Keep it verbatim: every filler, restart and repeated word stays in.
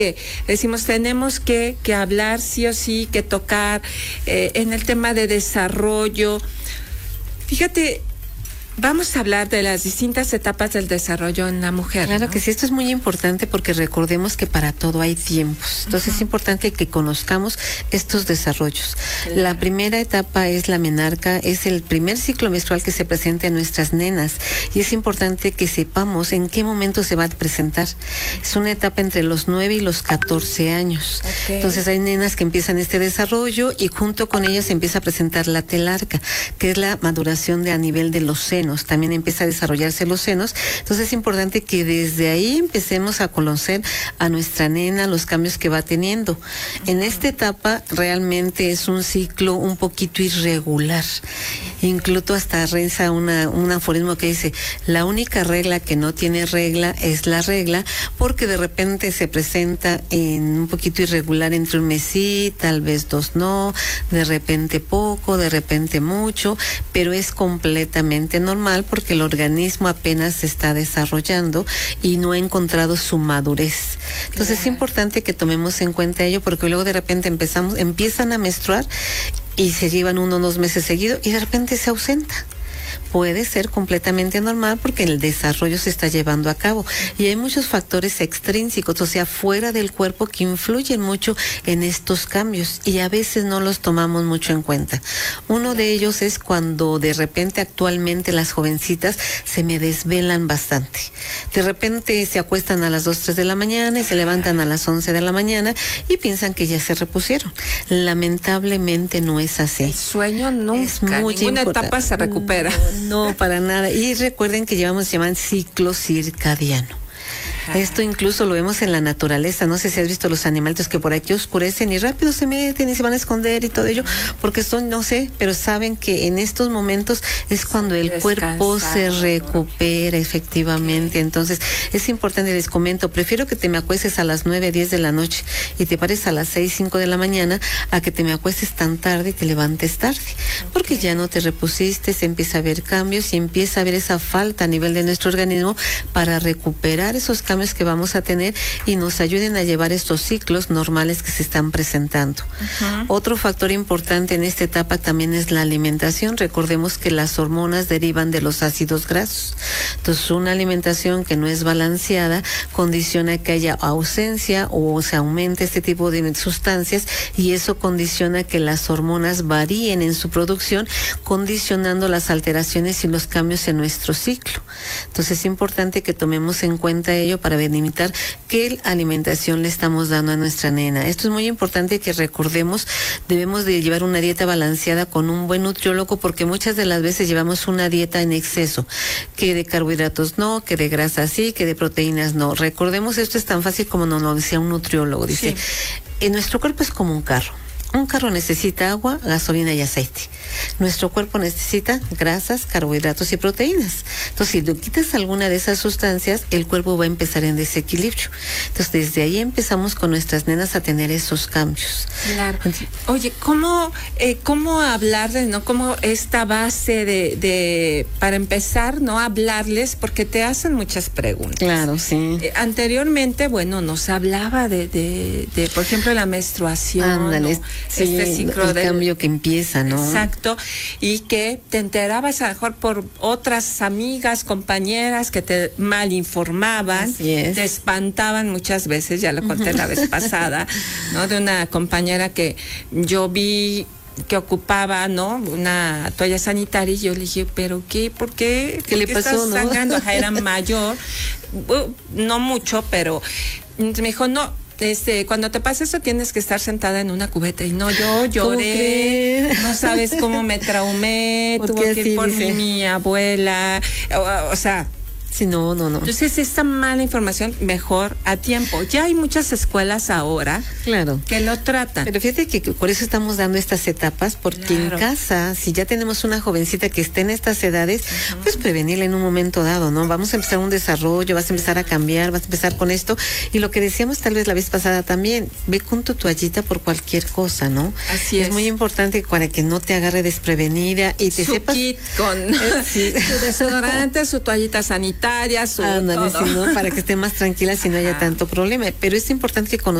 decimos, tenemos que, que hablar sí o sí, que tocar eh, en el tema de desarrollo. Fíjate, vamos a hablar de las distintas etapas del desarrollo en la mujer. Claro, ¿no? que sí, esto es muy importante porque recordemos que para todo hay tiempos. Entonces uh-huh. es importante que conozcamos estos desarrollos. Claro. La primera etapa es la menarca, es el primer ciclo menstrual que se presenta en nuestras nenas y es importante que sepamos en qué momento se va a presentar. Es una etapa entre los nueve y los catorce años. Okay. Entonces hay nenas que empiezan este desarrollo y junto con ellas se empieza a presentar la telarca, que es la maduración de a nivel de los senos. También empieza a desarrollarse los senos. Entonces es importante que desde ahí empecemos a conocer a nuestra nena, los cambios que va teniendo. En esta etapa realmente es un ciclo un poquito irregular. Incluso hasta reza una, un aforismo que dice, la única regla que no tiene regla es la regla, porque de repente se presenta en un poquito irregular entre un mes sí, tal vez dos no, de repente poco, de repente mucho, pero es completamente normal porque el organismo apenas se está desarrollando y no ha encontrado su madurez. Entonces claro. es importante que tomemos en cuenta ello porque luego de repente empezamos, empiezan a menstruar y se llevan uno o dos meses seguidos y de repente se ausenta. Puede ser completamente normal porque el desarrollo se está llevando a cabo y hay muchos factores extrínsecos, o sea, fuera del cuerpo que influyen mucho en estos cambios y a veces no los tomamos mucho en cuenta. Uno de ellos es cuando de repente actualmente las jovencitas se me desvelan bastante. De repente se acuestan a las dos, tres de la mañana y se levantan a las once de la mañana y piensan que ya se repusieron. Lamentablemente no es así. El sueño nunca, es muy ninguna importante. Etapa se recupera. No, para nada. Y recuerden que llevamos, se llaman ciclo circadiano. Esto incluso lo vemos en la naturaleza. No sé si has visto los animalitos que por aquí oscurecen y rápido se meten y se van a esconder y todo ello, porque son, no sé, pero saben que en estos momentos es cuando el cuerpo se recupera efectivamente. Entonces es importante, les comento, prefiero que te me acuestes a las nueve, diez de la noche y te pares a las seis, cinco de la mañana a que te me acuestes tan tarde y te levantes tarde, porque ya no te repusiste, se empieza a ver cambios y empieza a haber esa falta a nivel de nuestro organismo para recuperar esos cambios que vamos a tener y nos ayuden a llevar estos ciclos normales que se están presentando. Uh-huh. Otro factor importante en esta etapa también es la alimentación. Recordemos que las hormonas derivan de los ácidos grasos. Entonces, una alimentación que no es balanceada condiciona que haya ausencia o se aumente este tipo de sustancias y eso condiciona que las hormonas varíen en su producción, condicionando las alteraciones y los cambios en nuestro ciclo. Entonces, es importante que tomemos en cuenta ello para delimitar qué alimentación le estamos dando a nuestra nena. Esto es muy importante que recordemos, debemos de llevar una dieta balanceada con un buen nutriólogo porque muchas de las veces llevamos una dieta en exceso, que de carbohidratos no, que de grasa sí, que de proteínas no. Recordemos, esto es tan fácil como nos lo decía un nutriólogo, dice, sí. En nuestro cuerpo es como un carro. Un carro necesita agua, gasolina y aceite. Nuestro cuerpo necesita grasas, carbohidratos y proteínas. Entonces, si tú quitas alguna de esas sustancias, el cuerpo va a empezar en desequilibrio. Entonces, desde ahí empezamos con nuestras nenas a tener esos cambios. Claro. Oye, ¿cómo, eh, cómo hablar de, no, cómo esta base de, de, para empezar, no hablarles, porque te hacen muchas preguntas? Claro, sí. Eh, anteriormente, bueno, nos hablaba de, de, de, por ejemplo, la menstruación. Ándale. ¿no? Sí, este ciclo el de cambio que empieza, ¿no? Exacto, y que te enterabas a lo mejor por otras amigas, compañeras que te mal informaban, te espantaban muchas veces, ya lo conté la vez pasada, ¿no? De una compañera que yo vi que ocupaba, ¿no? Una toalla sanitaria y yo le dije, ¿pero qué? ¿Por qué? ¿Qué le pasó, estás no? sangrando? Ajá, era mayor, uh, no mucho, pero me dijo, no, Este, cuando te pasa eso tienes que estar sentada en una cubeta y no, yo lloré, no sabes cómo me traumé, tuve que ir por mi, mi abuela, o, o sea, Sí, no, no, no. Entonces, esta mala información, mejor a tiempo. Ya hay muchas escuelas ahora, claro, que lo tratan. Pero fíjate que por eso estamos dando estas etapas, porque claro, en casa, si ya tenemos una jovencita que esté en estas edades, uh-huh, pues prevenirla en un momento dado, ¿no? Vamos a empezar un desarrollo, vas a empezar a cambiar, vas a empezar con esto. Y lo que decíamos tal vez la vez pasada también, ve con tu toallita por cualquier cosa, ¿no? Así es. Es muy importante para que no te agarre desprevenida y te su sepas. Kit con sí, su desodorante, su toallita sanitaria, sanitaria, su Ándale, todo. sí, ¿no? Para que esté más tranquila si no haya Ajá. tanto problema. Pero es importante que conozcamos